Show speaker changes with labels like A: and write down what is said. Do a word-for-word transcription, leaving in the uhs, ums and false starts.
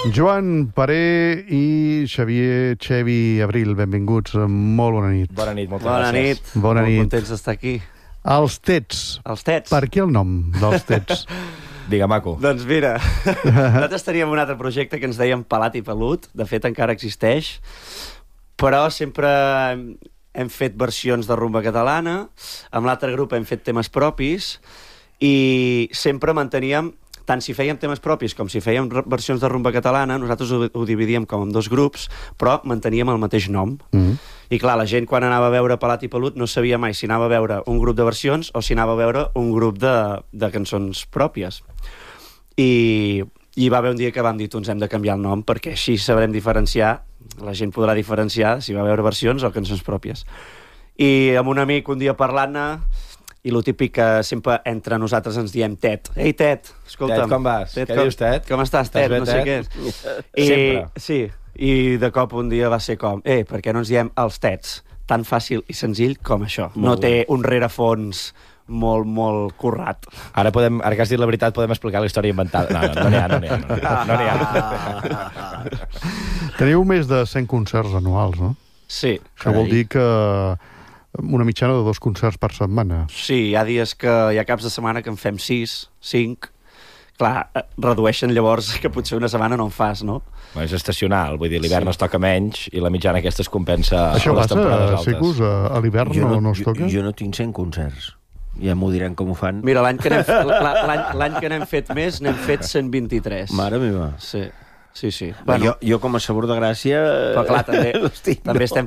A: Joan Paré i Xavier Xevi Abril, benvinguts. Molt bona nit.
B: Bona nit, moltes
C: bona
B: gràcies.
C: Nit.
A: Bona
C: Molt
A: nit.
C: contents d'estar aquí.
A: Els Tets.
C: Els Tets.
A: Per què el nom dels Tets?
B: Digue, maco.
C: Doncs mira, nosaltres teníem un altre projecte que ens dèiem Pelat i Pelut, de fet encara existeix, però sempre hem, hem fet versions de rumba catalana, amb l'altre grup hem fet temes propis, i sempre manteníem, tant si fèiem temes propis com si fèiem versions de rumba catalana, nosaltres ho, ho dividíem com en dos grups, però manteníem el mateix nom. Mm. I clar, la gent quan anava a veure Pelat i Pelut no sabia mai si anava a veure un grup de versions o si anava a veure un grup de, de cançons pròpies. I, I va haver un dia que vam dir, ens hem de canviar el nom perquè així sabrem diferenciar, la gent podrà diferenciar si va veure versions o cançons pròpies. I amb un amic un dia parlant-ne, i lo típic que sempre entre nosaltres ens diem Tet. Ei, Tet, escolta'm.
B: Tet, com vas?
C: Tet,
B: Què
C: com,
B: dius, Tet?
C: Com estàs, Tet?
B: Bé,
C: No sé
B: Tet?
C: què. I,
B: Sempre.
C: Sí, i de cop un dia va ser com, eh, per què no ens diem els Tets? Tan fàcil i senzill com això.
B: Molt
C: no
B: bé.
C: té un rerefons molt, molt currat.
B: Ara, podem, ara que has dit la veritat, podem explicar la història inventada. No, no, no n'hi ha, no n'hi ha. No n'hi ha. No n'hi ha.
A: Teniu més de cent concerts anuals, no?
C: Sí.
A: Això vol dir que una mitjana de dos concerts per setmana.
C: Sí, hi ha dies que hi ha caps de setmana que en fem sis, cinc. Clar, redueixen llavors que potser una setmana no en fas, no?
B: És estacional, vull dir, l'hivern sí. es toca menys i la mitjana aquesta es compensa
A: Això
B: a les
A: passa,
B: temporades altes.
A: Sicus, a, a l'hivern no, no, no es toca?
D: Jo, jo no tinc cent concerts. Ja m'ho diran com ho fan.
C: Mira, l'any que n'hem l'any que n'hem fet més, n'hem fet cent vint-i-tres.
D: Mare meva.
C: Sí, sí, sí.
D: Bueno, jo, jo com a sabor de gràcia...
C: Però clar, també, també estem